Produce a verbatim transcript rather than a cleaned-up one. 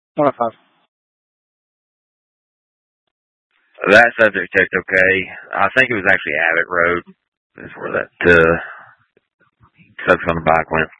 one oh five. That subject checked okay. I think it was actually Abbott Road. That's where that uh, subject on the bike went.